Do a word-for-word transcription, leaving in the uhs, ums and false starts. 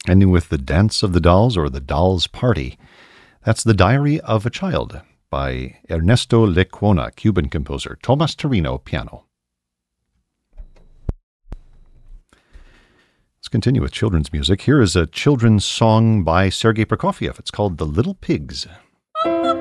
Ending with The Dance of the Dolls or The Dolls' Party. That's The Diary of a Child by Ernesto Lecuona, Cuban composer. Tomas Torino, piano. Let's continue with children's music. Here is a children's song by Sergei Prokofiev. It's called The Little Pigs.